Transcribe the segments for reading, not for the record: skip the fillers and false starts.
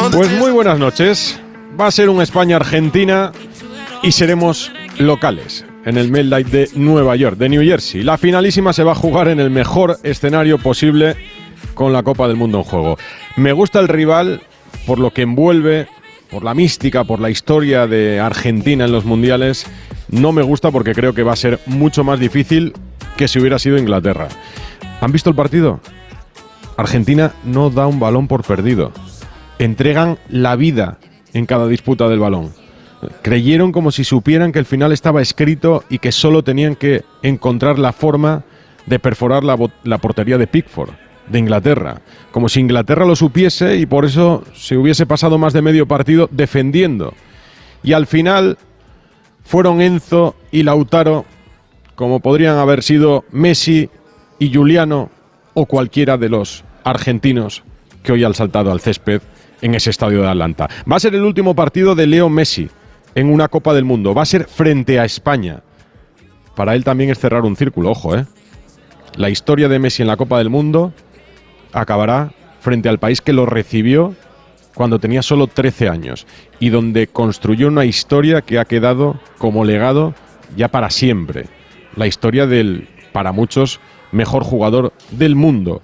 Pues muy buenas noches. Va a ser un España-Argentina y seremos locales en el MetLife de Nueva York, de New Jersey. La finalísima se va a jugar en el mejor escenario posible con la Copa del Mundo en juego. Me gusta el rival por lo que envuelve, por la mística, por la historia de Argentina en los mundiales. No me gusta porque creo que va a ser mucho más difícil que si hubiera sido Inglaterra. ¿Han visto el partido? Argentina no da un balón por perdido. Entregan la vida en cada disputa del balón. Creyeron como si supieran que el final estaba escrito y que solo tenían que encontrar la forma de perforar la portería de Pickford, de Inglaterra. Como si Inglaterra lo supiese y por eso se hubiese pasado más de medio partido defendiendo. Y al final fueron Enzo y Lautaro, como podrían haber sido Messi y Juliano o cualquiera de los argentinos que hoy han saltado al césped en ese estadio de Atlanta. Va a ser el último partido de Leo Messi en una Copa del Mundo. Va a ser frente a España. Para él también es cerrar un círculo, ojo, ¿eh? La historia de Messi en la Copa del Mundo acabará frente al país que lo recibió cuando tenía solo 13 años y donde construyó una historia que ha quedado como legado ya para siempre. La historia del, para muchos, mejor jugador del mundo.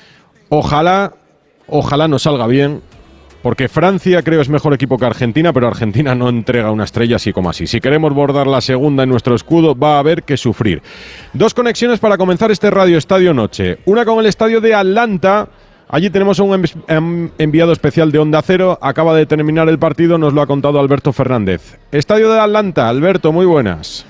Ojalá nos salga bien, porque Francia creo es mejor equipo que Argentina, pero Argentina no entrega una estrella así como así. Si queremos bordar la segunda en nuestro escudo, va a haber que sufrir. Dos conexiones para comenzar este Radio Estadio Noche. Una con el estadio de Atlanta. Allí tenemos a un enviado especial de Onda Cero. Acaba de terminar el partido, nos lo ha contado Alberto Fernández. Estadio de Atlanta, Alberto, muy buenas.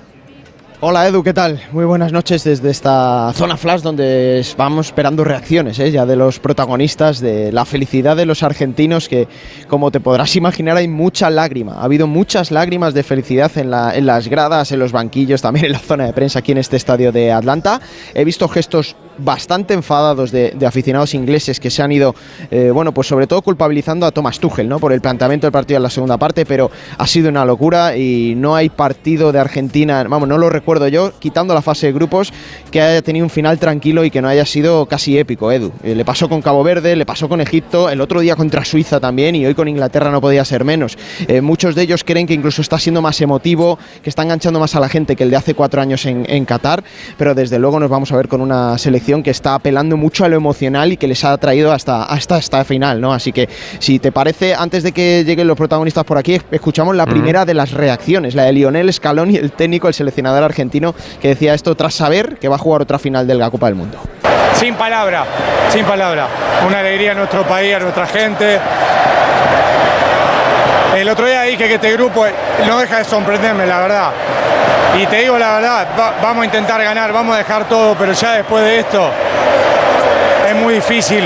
Hola Edu, ¿qué tal? Muy buenas noches desde esta zona flash donde vamos esperando reacciones ya de los protagonistas, de la felicidad de los argentinos, que como te podrás imaginar hay mucha lágrima. Ha habido muchas lágrimas de felicidad en las gradas, en los banquillos, también en la zona de prensa aquí en este estadio de Atlanta. He visto gestos bastante enfadados de aficionados ingleses que se han ido, pues sobre todo culpabilizando a Thomas Tuchel, ¿no? Por el planteamiento del partido en la segunda parte, pero ha sido una locura y no hay partido de Argentina, no lo recuerdo yo, quitando la fase de grupos, que haya tenido un final tranquilo y que no haya sido casi épico, Edu. Le pasó con Cabo Verde, le pasó con Egipto, el otro día contra Suiza también, y hoy con Inglaterra no podía ser menos. Muchos de ellos creen que incluso está siendo más emotivo, que está enganchando más a la gente que el de hace 4 años en Qatar, pero desde luego nos vamos a ver con una selección que está apelando mucho a lo emocional y que les ha traído hasta esta final, ¿no? Así que, si te parece, antes de que lleguen los protagonistas por aquí, escuchamos la primera de las reacciones, la de Lionel Scaloni, el técnico, el seleccionador argentino, que decía esto tras saber que va a jugar otra final de la Copa del Mundo. Sin palabra. Una alegría a nuestro país, a nuestra gente. El otro día dije que este grupo no deja de sorprenderme, la verdad. Y te digo la verdad, vamos a intentar ganar, vamos a dejar todo, pero ya después de esto es muy difícil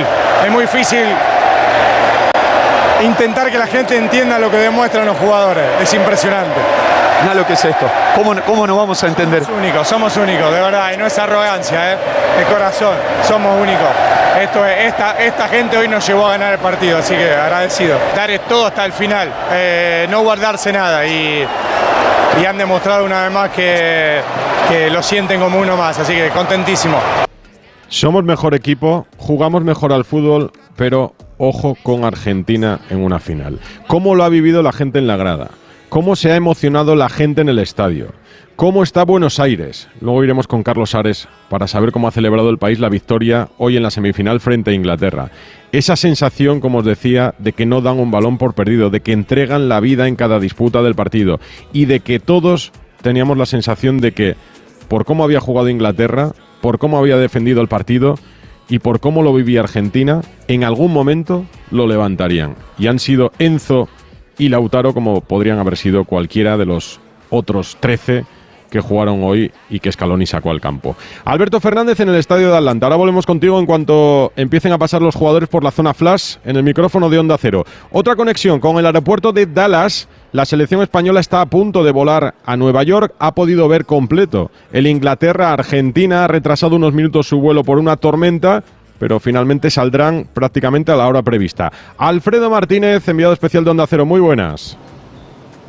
intentar que la gente entienda lo que demuestran los jugadores. Es impresionante. Nada, lo que es esto. ¿Cómo nos vamos a entender? Somos únicos, de verdad, y no es arrogancia, de corazón, somos únicos. Esta gente hoy nos llevó a ganar el partido, así que agradecido. Dar todo hasta el final, no guardarse nada y han demostrado una vez más que lo sienten como uno más, así que contentísimo. Somos mejor equipo, jugamos mejor al fútbol, pero ojo con Argentina en una final. ¿Cómo lo ha vivido la gente en la grada? ¿Cómo se ha emocionado la gente en el estadio? ¿Cómo está Buenos Aires? Luego iremos con Carlos Ares para saber cómo ha celebrado el país la victoria hoy en la semifinal frente a Inglaterra. Esa sensación, como os decía, de que no dan un balón por perdido, de que entregan la vida en cada disputa del partido y de que todos teníamos la sensación de que, por cómo había jugado Inglaterra, por cómo había defendido el partido y por cómo lo vivía Argentina, en algún momento lo levantarían. Y han sido Enzo y Lautaro como podrían haber sido cualquiera de los otros 13 que jugaron hoy y que Scaloni sacó al campo. Alberto Fernández en el estadio de Atlanta. Ahora volvemos contigo en cuanto empiecen a pasar los jugadores por la zona flash en el micrófono de Onda Cero. Otra conexión con el aeropuerto de Dallas. La selección española está a punto de volar a Nueva York. Ha podido ver completo el Inglaterra-Argentina. Ha retrasado unos minutos su vuelo por una tormenta, pero finalmente saldrán prácticamente a la hora prevista. Alfredo Martínez, enviado especial de Onda Cero. Muy buenas.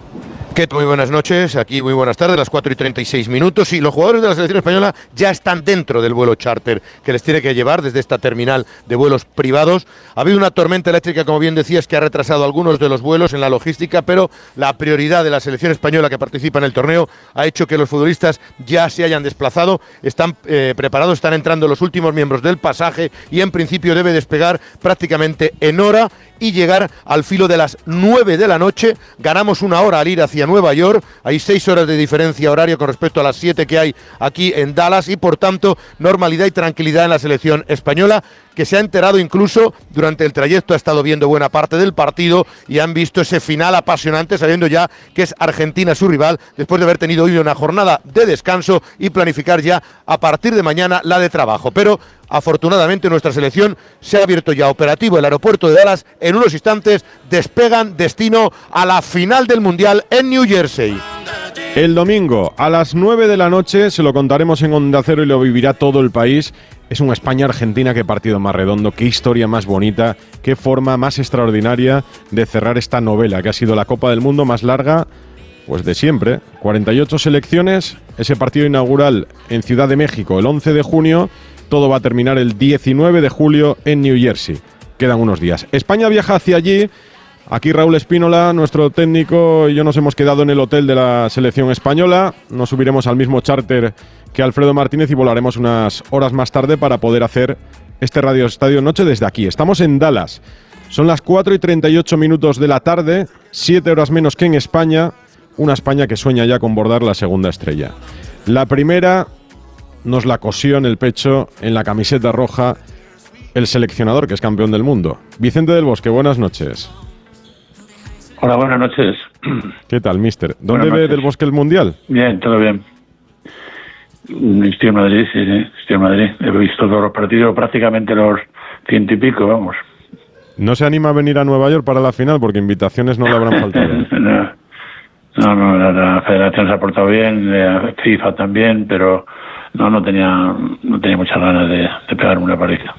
Muy buenas noches, aquí muy buenas tardes, las 4:36. Y los jugadores de la selección española ya están dentro del vuelo charter que les tiene que llevar desde esta terminal de vuelos privados. Ha habido una tormenta eléctrica, como bien decías, que ha retrasado algunos de los vuelos en la logística, pero la prioridad de la selección española que participa en el torneo ha hecho que los futbolistas ya se hayan desplazado, están preparados, están entrando los últimos miembros del pasaje y en principio debe despegar prácticamente en hora y llegar al filo de las 9 de la noche. Ganamos una hora al ir hacia Nueva York, hay 6 horas de diferencia horaria con respecto a las 7 que hay aquí en Dallas y por tanto normalidad y tranquilidad en la selección española, que se ha enterado incluso durante el trayecto, ha estado viendo buena parte del partido y han visto ese final apasionante sabiendo ya que es Argentina su rival después de haber tenido hoy una jornada de descanso y planificar ya a partir de mañana la de trabajo. Pero afortunadamente nuestra selección se ha abierto ya operativo el aeropuerto de Dallas. En unos instantes despegan destino a la final del Mundial en New Jersey. El domingo a las 9 de la noche se lo contaremos en Onda Cero y lo vivirá todo el país. Es un España-Argentina, qué partido más redondo, qué historia más bonita, qué forma más extraordinaria de cerrar esta novela que ha sido la Copa del Mundo más larga pues de siempre. 48 selecciones, ese partido inaugural en Ciudad de México el 11 de junio, todo va a terminar el 19 de julio en New Jersey. Quedan unos días. España viaja hacia allí. Aquí Raúl Espínola, nuestro técnico, y yo nos hemos quedado en el hotel de la selección española. Nos subiremos al mismo charter que Alfredo Martínez y volaremos unas horas más tarde para poder hacer este Radio Estadio Noche desde aquí. Estamos en Dallas. Son las 4:38 de la tarde, 7 horas menos que en España. Una España que sueña ya con bordar la segunda estrella. La primera nos la cosió en el pecho, en la camiseta roja, el seleccionador que es campeón del mundo. Vicente del Bosque, buenas noches. Hola, buenas noches. ¿Qué tal, mister? ¿Dónde ve Del Bosque el Mundial? Bien, todo bien. Estoy en Madrid, sí, estoy en Madrid. He visto todos los partidos, prácticamente los 100 y pico, vamos. ¿No se anima a venir a Nueva York para la final? Porque invitaciones no le habrán faltado. No, la federación se ha portado bien, la FIFA también, pero no tenía muchas ganas de pegarme una paliza.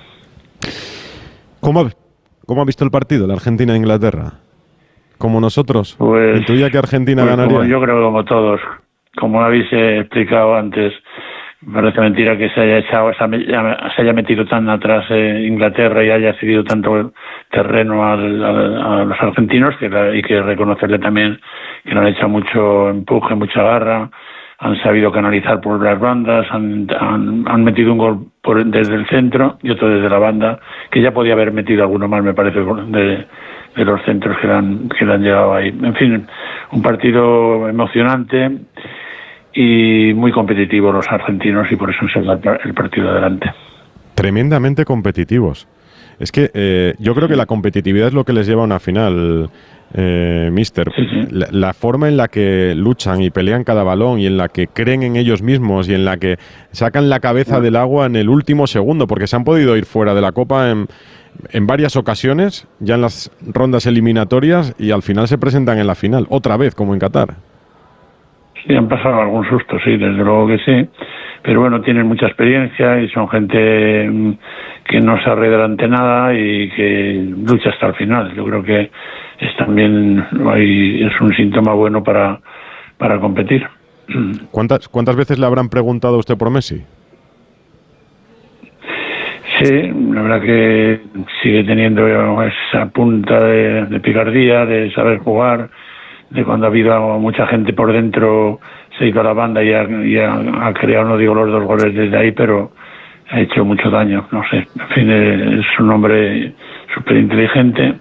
¿Cómo ha visto el partido, la Argentina-Inglaterra? Como nosotros, pues, intuía que Argentina ganaría. Yo creo que como todos, como habéis explicado antes, parece mentira que se haya metido tan atrás Inglaterra y haya cedido tanto terreno a los argentinos, que hay que reconocerle también que le han hecho mucho empuje, mucha garra, han sabido canalizar por las bandas, han metido un gol desde el centro y otro desde la banda, que ya podía haber metido alguno más, me parece, de los centros que le han llegado ahí. En fin, un partido emocionante y muy competitivo los argentinos, y por eso se da el partido adelante. Tremendamente competitivos. Es que yo creo que la competitividad es lo que les lleva a una final, mister. Sí. La forma en la que luchan y pelean cada balón y en la que creen en ellos mismos y en la que sacan la cabeza del agua en el último segundo, porque se han podido ir fuera de la Copa en varias ocasiones, ya en las rondas eliminatorias, y al final se presentan en la final, otra vez, como en Qatar. Sí, han pasado algún susto, sí, desde luego que sí, pero bueno, tienen mucha experiencia y son gente que no se arredra ante nada y que lucha hasta el final. Yo creo que es también es un síntoma bueno para competir. ¿Cuántas veces le habrán preguntado a usted por Messi? Sí, la verdad que sigue teniendo esa punta de picardía, de saber jugar, de cuando ha habido mucha gente por dentro, se ha ido a la banda y ha creado, no digo los 2 goles desde ahí, pero ha hecho mucho daño, no sé. En fin, es un hombre súper inteligente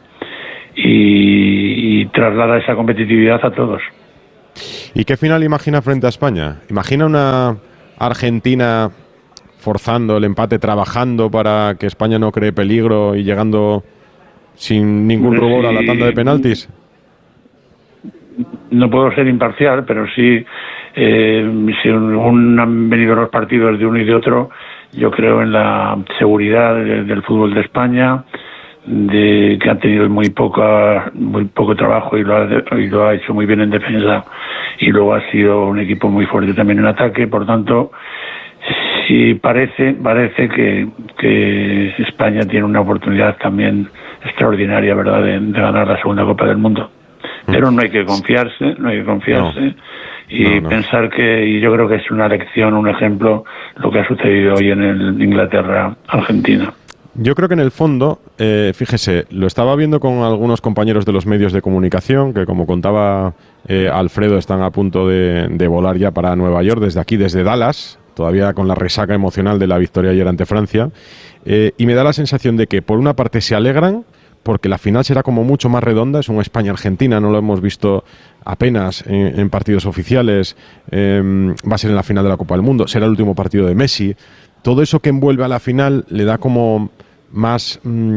y traslada esa competitividad a todos. ¿Y qué final imagina frente a España? ¿Imagina una Argentina forzando el empate, trabajando para que España no cree peligro y llegando sin ningún rubor a la tanda de penaltis? No puedo ser imparcial, pero sí, según han venido los partidos de uno y de otro, yo creo en la seguridad del fútbol de España, de que ha tenido muy poco trabajo y lo ha hecho muy bien en defensa, y luego ha sido un equipo muy fuerte también en ataque. Por tanto, sí parece que España tiene una oportunidad también extraordinaria, ¿verdad?, de ganar la segunda Copa del Mundo. Pero no hay que confiarse, y pensar y yo creo que es una lección, un ejemplo, lo que ha sucedido hoy en el Inglaterra-Argentina. Yo creo que en el fondo, fíjese, lo estaba viendo con algunos compañeros de los medios de comunicación, que como contaba Alfredo, están a punto de volar ya para Nueva York, desde aquí, desde Dallas, todavía con la resaca emocional de la victoria ayer ante Francia, y me da la sensación de que por una parte se alegran, porque la final será como mucho más redonda, es un España-Argentina, no lo hemos visto apenas en partidos oficiales, va a ser en la final de la Copa del Mundo, será el último partido de Messi. Todo eso que envuelve a la final le da como más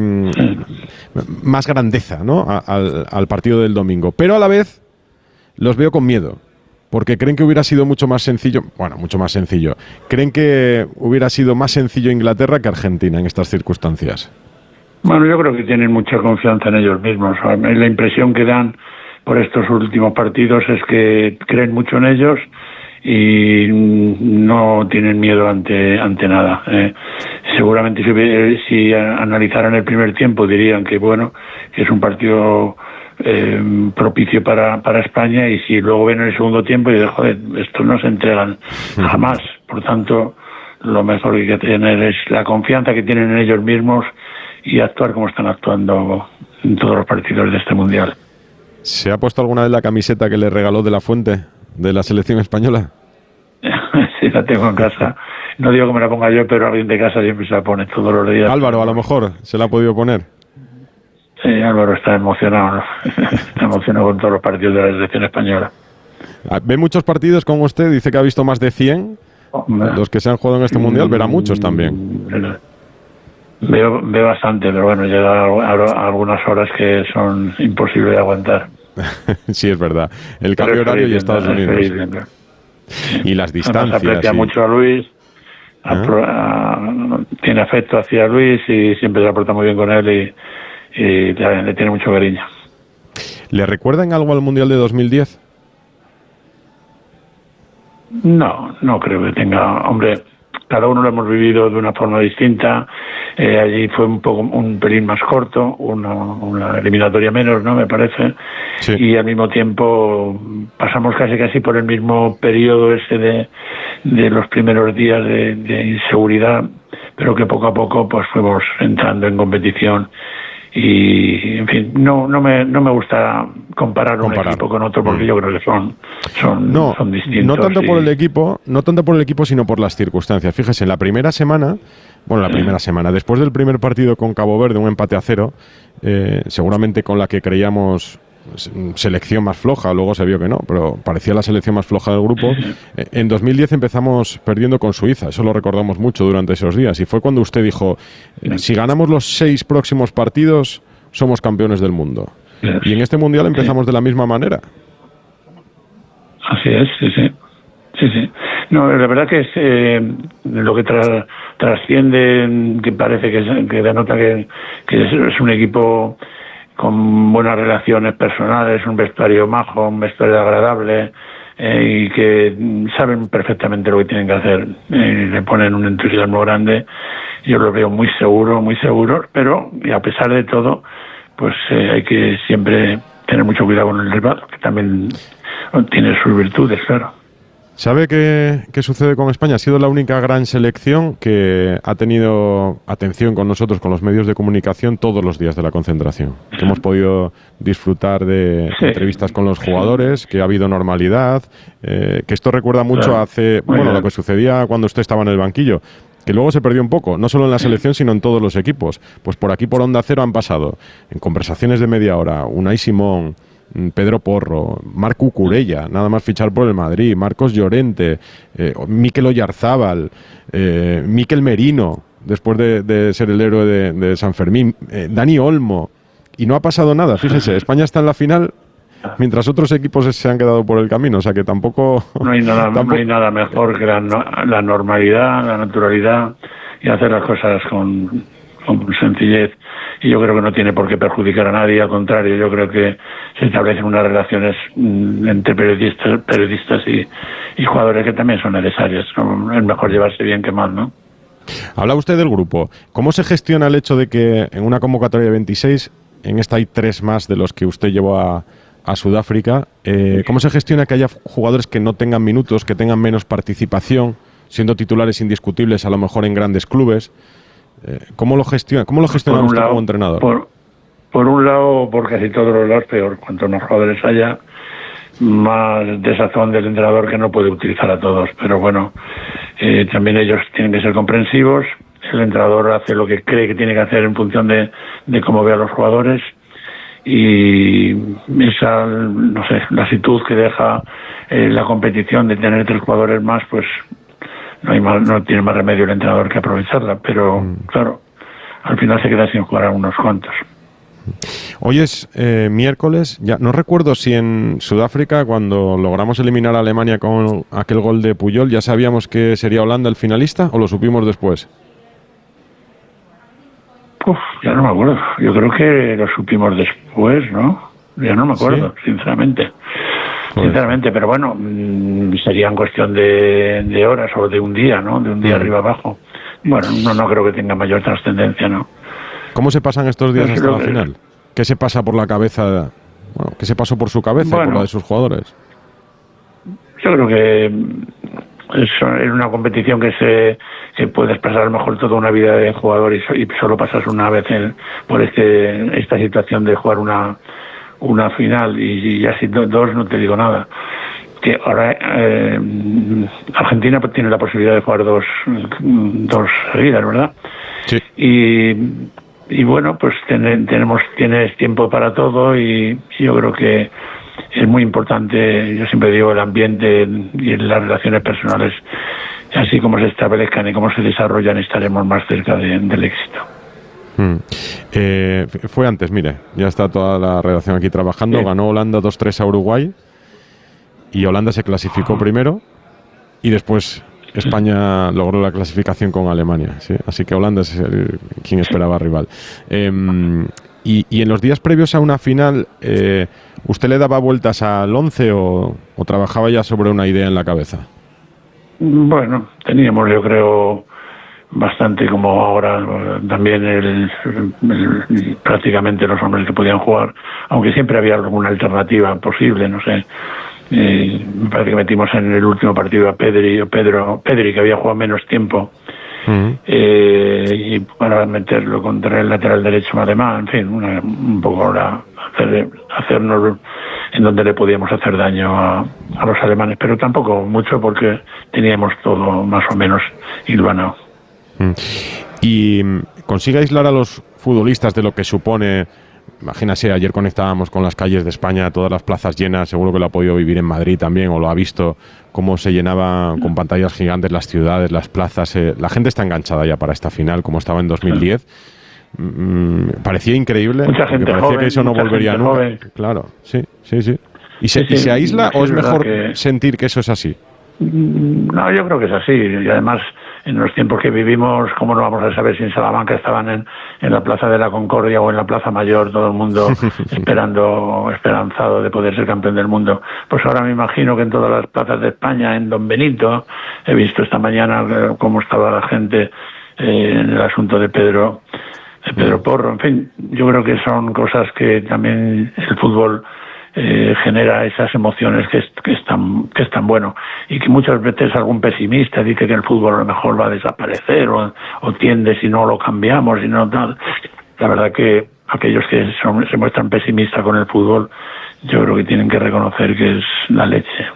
grandeza, ¿no?, al partido del domingo. Pero a la vez los veo con miedo, porque creen que hubiera sido mucho más sencillo, creen que hubiera sido más sencillo Inglaterra que Argentina en estas circunstancias. Bueno, yo creo que tienen mucha confianza en ellos mismos. La impresión que dan por estos últimos partidos es que creen mucho en ellos y no tienen miedo ante nada. Seguramente si analizaran el primer tiempo dirían que que es un partido propicio para España, y si luego ven el segundo tiempo y dicen, joder, estos no se entregan jamás. Por tanto, lo mejor que hay que tener es la confianza que tienen en ellos mismos y actuar como están actuando en todos los partidos de este Mundial. ¿Se ha puesto alguna vez la camiseta que le regaló De la Fuente de la selección española? Sí, la tengo en casa. No digo que me la ponga yo, pero alguien de casa siempre se la pone todos los días. Álvaro, a lo mejor, ¿se la ha podido poner? Sí, Álvaro está emocionado, ¿no? Está emocionado con todos los partidos de la selección española. ¿Ve muchos partidos con usted? Dice que ha visto más de 100. Los que se han jugado en este Mundial, verá muchos también. Veo bastante, pero bueno, llega a algunas horas que son imposibles de aguantar. Sí, es verdad. El cambio horario y Estados Unidos. Y las distancias. Se aprecia mucho a Luis, tiene afecto hacia Luis y siempre se aporta muy bien con él y le tiene mucho cariño. ¿Le recuerdan algo al Mundial de 2010? No creo que tenga. Hombre, cada uno lo hemos vivido de una forma distinta. Allí fue un pelín más corto, una eliminatoria menos, ¿no? Me parece. Sí. Y al mismo tiempo pasamos casi por el mismo periodo de los primeros días de inseguridad, pero que poco a poco pues fuimos entrando en competición. Y en fin, no me gusta comparar un equipo con otro, porque yo creo que son distintos. No tanto por el equipo, sino por las circunstancias. Fíjese, en la primera semana, después del primer partido con Cabo Verde, un empate a 0, seguramente con la que creíamos selección más floja, luego se vio que no, pero parecía la selección más floja del grupo. En 2010 empezamos perdiendo con Suiza, eso lo recordamos mucho durante esos días, y fue cuando usted dijo, si ganamos los 6 próximos partidos, somos campeones del mundo. Y en este Mundial empezamos de la misma manera. Así es, sí. No, la verdad que es lo que trasciende, que parece que denota que es un equipo con buenas relaciones personales, un vestuario majo, un vestuario agradable, y que saben perfectamente lo que tienen que hacer, le ponen un entusiasmo grande. Yo lo veo muy seguro, pero y a pesar de todo, pues hay que siempre tener mucho cuidado con el rival, que también tiene sus virtudes, claro. ¿Sabe qué sucede con España? Ha sido la única gran selección que ha tenido atención con nosotros, con los medios de comunicación, todos los días de la concentración. Que hemos podido disfrutar de entrevistas con los jugadores, que ha habido normalidad, que esto recuerda mucho lo que sucedía cuando usted estaba en el banquillo, que luego se perdió un poco, no solo en la selección, sino en todos los equipos. Pues por aquí, por Onda Cero, han pasado, en conversaciones de media hora, Unai Simón, Pedro Porro, Marc Cucurella, nada más fichar por el Madrid, Marcos Llorente, Mikel Oyarzábal, Mikel Merino, después de ser el héroe de San Fermín, Dani Olmo, y no ha pasado nada. Fíjese, España está en la final mientras otros equipos se han quedado por el camino, o sea que tampoco... No hay nada mejor que la normalidad, la naturalidad y hacer las cosas con sencillez. Y yo creo que no tiene por qué perjudicar a nadie, al contrario, yo creo que se establecen unas relaciones entre periodistas y jugadores que también son necesarias. Es mejor llevarse bien que mal, ¿no? Habla usted del grupo. ¿Cómo se gestiona el hecho de que en una convocatoria de 26, en esta hay 3 más de los que usted llevó a a Sudáfrica. ¿Cómo se gestiona que haya jugadores que no tengan minutos, que tengan menos participación, siendo titulares indiscutibles a lo mejor en grandes clubes? ¿Cómo lo gestiona usted como entrenador? Por un lado, por casi todos los lados, peor. Cuanto más jugadores haya, más desazón del entrenador, que no puede utilizar a todos. Pero bueno, también ellos tienen que ser comprensivos. El entrenador hace lo que cree que tiene que hacer en función de cómo ve a los jugadores. Y esa, no sé, la actitud que deja la competición de tener 3 jugadores más, pues no tiene más remedio el entrenador que aprovecharla. Pero claro, al final se queda sin jugar a unos cuantos. Hoy es miércoles, ya no recuerdo si en Sudáfrica, cuando logramos eliminar a Alemania con aquel gol de Puyol, ya sabíamos que sería Holanda el finalista, ¿o lo supimos después? Ya no me acuerdo. Yo creo que lo supimos después, ¿no? Ya no me acuerdo, ¿sí? Sinceramente. Pero bueno, sería en cuestión de horas o de un día, ¿no? De un día arriba abajo. Bueno, no creo que tenga mayor trascendencia, ¿no? ¿Cómo se pasan estos días hasta la final? ¿Qué se pasa por la cabeza? Bueno, ¿qué se pasó por su cabeza y por la de sus jugadores? Yo creo que es una competición que puedes pasar a lo mejor toda una vida de jugador y solo pasas una vez por esta situación de jugar una final y ya si dos no te digo nada. Que ahora Argentina tiene la posibilidad de jugar dos seguidas, ¿verdad? Sí. Y bueno, pues tienes tiempo para todo y yo creo que es muy importante, yo siempre digo, el ambiente y las relaciones personales, así como se establezcan y cómo se desarrollan, estaremos más cerca del éxito. Fue antes, mire, ya está toda la redacción aquí trabajando, sí. Ganó Holanda 2-3 a Uruguay y Holanda se clasificó primero y después España logró la clasificación con Alemania, ¿sí? Así que Holanda es quien esperaba rival. Y en los días previos a una final, ¿usted le daba vueltas al 11 o trabajaba ya sobre una idea en la cabeza? Bueno, teníamos, yo creo, bastante como ahora, también prácticamente los hombres que podían jugar, aunque siempre había alguna alternativa posible, no sé. Me parece que metimos en el último partido a Pedri, que había jugado menos tiempo. Y para meterlo contra el lateral derecho alemán, en fin, un poco ahora hacernos en donde le podíamos hacer daño a los alemanes, pero tampoco mucho porque teníamos todo más o menos hilvanado. Y consigue aislar a los futbolistas de lo que supone. Imagínese, ayer conectábamos con las calles de España, todas las plazas llenas, seguro que lo ha podido vivir en Madrid también, o lo ha visto, cómo se llenaba con pantallas gigantes las ciudades, las plazas. La gente está enganchada ya para esta final, como estaba en 2010. Parecía increíble, mucha gente parecía joven, que eso no volvería nunca. Joven. Claro, sí. ¿Y se aísla o es mejor sentir que eso es así? No, yo creo que es así, y además en los tiempos que vivimos, ¿cómo no vamos a saber si en Salamanca estaban en la Plaza de la Concordia o en la Plaza Mayor todo el mundo esperanzado de poder ser campeón del mundo? Pues ahora me imagino que en todas las plazas de España, en Don Benito, he visto esta mañana cómo estaba la gente en el asunto de Pedro Porro. En fin, yo creo que son cosas que también el fútbol genera esas emociones que es tan bueno, y que muchas veces algún pesimista dice que el fútbol a lo mejor va a desaparecer o tiende si no lo cambiamos y no tal. La verdad que aquellos que se muestran pesimistas con el fútbol, yo creo que tienen que reconocer que es la leche.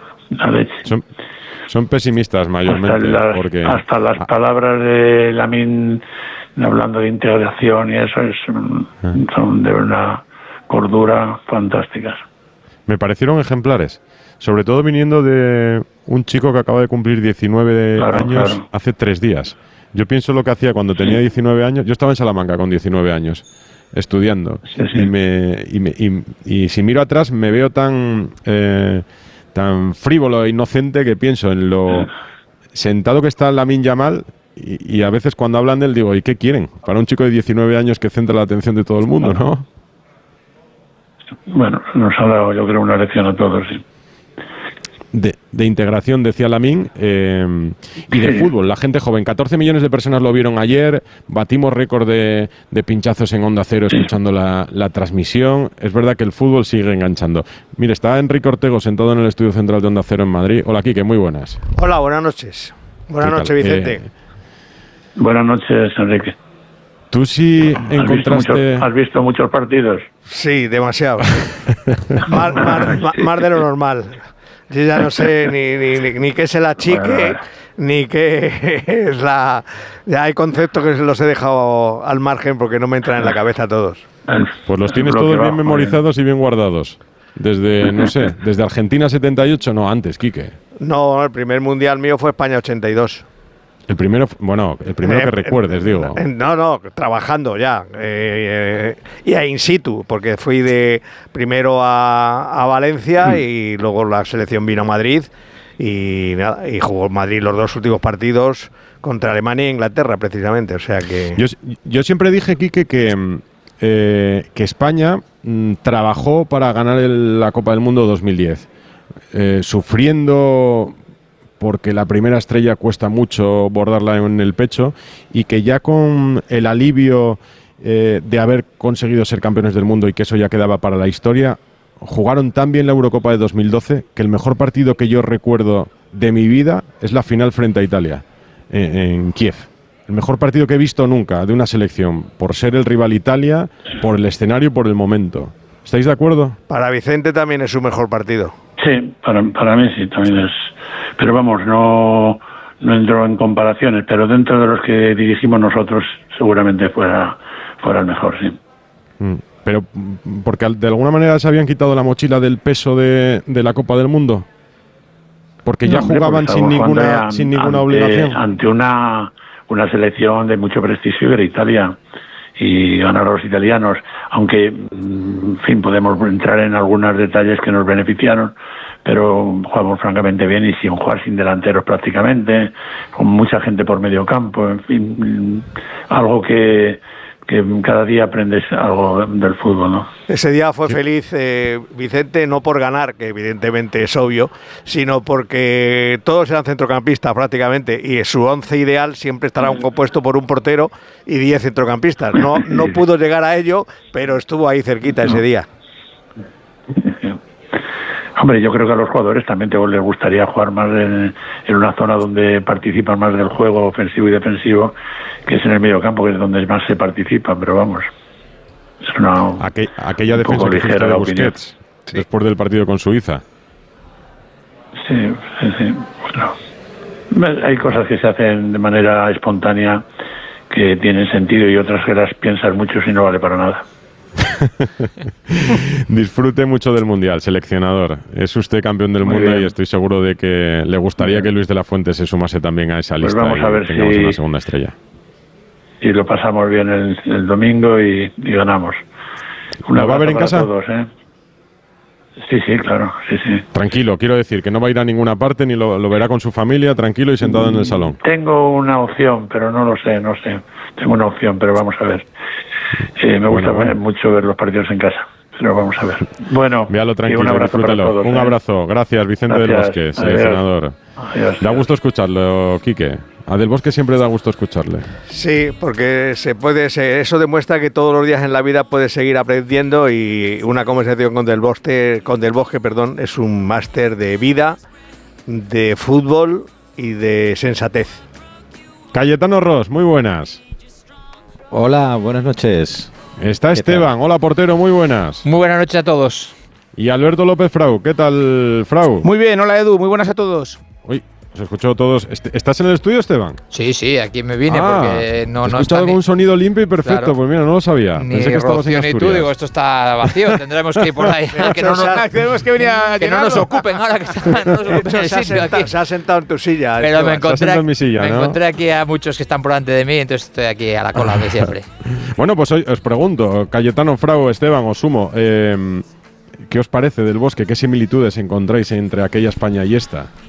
Son pesimistas mayormente, porque hasta las palabras de Lamine hablando de integración y eso son de una cordura fantásticas. Me parecieron ejemplares, sobre todo viniendo de un chico que acaba de cumplir 19 años hace 3 días. Yo pienso lo que hacía cuando tenía 19 años. Yo estaba en Salamanca con 19 años, estudiando. Y si miro atrás me veo tan frívolo e inocente que pienso en lo sentado que está Lamine Yamal y a veces cuando hablan de él digo, ¿y qué quieren? Para un chico de 19 años que centra la atención de todo el mundo, ¿no? Bueno, nos ha dado, yo creo, una lección a todos, sí. de integración, decía Lamine, y de fútbol. La gente joven, 14 millones de personas lo vieron ayer, batimos récord de pinchazos en Onda Cero escuchando la transmisión. Es verdad que el fútbol sigue enganchando. Mire, está Enrique Ortego sentado en el estudio central de Onda Cero en Madrid. Hola, Quique, muy buenas. Hola, buenas noches. Buenas noches, Vicente. Buenas noches, Enrique. ¿Tú sí encontraste...? ¿Has visto muchos partidos? Sí, demasiado. más de lo normal. Yo ya no sé ni qué es el achique, ni qué es la... Ya hay conceptos que los he dejado al margen porque no me entran en la cabeza todos. Pues los tienes todos bien memorizados y bien guardados. Desde, no sé, desde Argentina 78, no, antes, Quique. No, el primer mundial mío fue España 82. El primero que recuerdes, digo. No, trabajando ya. Y in situ, porque fui primero a Valencia y luego la selección vino a Madrid y jugó Madrid los 2 últimos partidos contra Alemania e Inglaterra, precisamente. O sea que... Yo siempre dije, Quique, que España trabajó para ganar la Copa del Mundo 2010. Sufriendo... porque la primera estrella cuesta mucho bordarla en el pecho, y que ya con el alivio de haber conseguido ser campeones del mundo y que eso ya quedaba para la historia, jugaron tan bien la Eurocopa de 2012 que el mejor partido que yo recuerdo de mi vida es la final frente a Italia, en Kiev. El mejor partido que he visto nunca de una selección, por ser el rival Italia, por el escenario y por el momento. ¿Estáis de acuerdo? Para Vicente también es su mejor partido. Sí, para mí sí, también es. Pero vamos, no entro en comparaciones, pero dentro de los que dirigimos nosotros seguramente fuera el mejor, sí. Pero porque de alguna manera se habían quitado la mochila del peso de la Copa del Mundo. Porque ya jugaban sin ninguna obligación. Ante una selección de mucho prestigio que era Italia. Y ganaron los italianos, aunque, en fin, podemos entrar en algunos detalles que nos beneficiaron, pero jugamos francamente bien y sin jugar sin delanteros prácticamente, con mucha gente por medio campo, en fin, algo que cada día aprendes algo del fútbol, ¿no? Ese día fue feliz Vicente, no por ganar, que evidentemente es obvio, sino porque todos eran centrocampistas prácticamente, y su 11 ideal siempre estará compuesto por un portero y 10 centrocampistas. No pudo llegar a ello, pero estuvo ahí cerquita ese día. Hombre, yo creo que a los jugadores también les gustaría jugar más en una zona donde participan más del juego ofensivo y defensivo, que es en el medio campo, que es donde más se participa, pero vamos, es aquella defensa que hiciste de Busquets, después del partido con Suiza. Sí. Bueno, hay cosas que se hacen de manera espontánea que tienen sentido y otras que las piensas mucho y no vale para nada. Disfrute mucho del Mundial, seleccionador. Es usted campeón del mundo y estoy seguro de que le gustaría que Luis de la Fuente se sumase también a esa lista. Vamos a ver si tengamos una segunda estrella. Y lo pasamos bien el domingo y ganamos. ¿Lo va a ver en casa? Todos, ¿eh? Sí, claro, sí. Tranquilo, quiero decir que no va a ir a ninguna parte ni lo verá con su familia, tranquilo y sentado en el salón. Tengo una opción, pero no lo sé. Tengo una opción, pero vamos a ver. Me gusta mucho ver los partidos en casa, pero vamos a ver. Bueno, véalo tranquilo, un abrazo disfrútalo. Para todos, un abrazo, gracias Vicente del Bosque, seleccionador. Adiós. Da gusto escucharlo, Quique. A Del Bosque siempre da gusto escucharle. Sí, porque eso demuestra que todos los días en la vida puedes seguir aprendiendo, y una conversación con Del Bosque, es un máster de vida, de fútbol y de sensatez. Cayetano Ros, muy buenas. Hola, buenas noches. Está Esteban, hola portero, muy buenas. Muy buenas noches a todos. Y Alberto López Frau, ¿qué tal, Frau? Muy bien, hola Edu, muy buenas a todos. Uy, os escucho todos. ¿Estás en el estudio, Esteban? Sí, aquí me vine porque no he escuchado con un sonido limpio y perfecto, claro. Pues mira, no lo sabía. Ni pensé que estabas en Asturias. Ni tú, digo, esto está vacío, tendremos que ir por ahí. que no nos ocupen ahora, se ha sentado en tu silla. Pero me encontré aquí a muchos que están por delante de mí, entonces estoy aquí a la cola de siempre. Bueno, pues hoy os pregunto, Cayetano, Frau, Esteban, os sumo, ¿qué os parece Del Bosque? ¿Qué similitudes encontráis entre aquella España y esta?